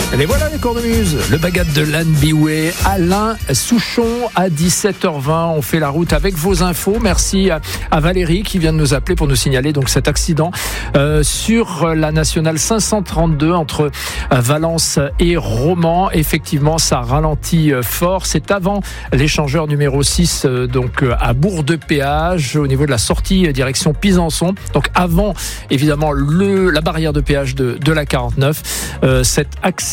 Les voilà les cornemuses, le bagad de l'Anne Bioué, Alain Souchon à 17h20. On fait la route avec vos infos. Merci à Valérie qui vient de nous appeler pour nous signaler donc cet accident sur la nationale 532 entre Valence et Romans. Effectivement, ça ralentit fort. C'est avant l'échangeur numéro 6 donc à Bourg-de-Péage au niveau de la sortie direction Pisançon. Donc avant évidemment la barrière de péage de la 49. Cet accident